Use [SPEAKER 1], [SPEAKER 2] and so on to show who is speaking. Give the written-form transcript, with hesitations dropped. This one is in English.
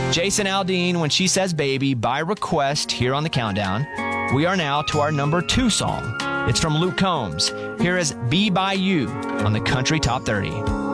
[SPEAKER 1] Jason Aldean, When She Says Baby, by request here on the countdown. We are now to our number 2 song. It's from Luke Combs. Here is Be By You on the Country Top 30.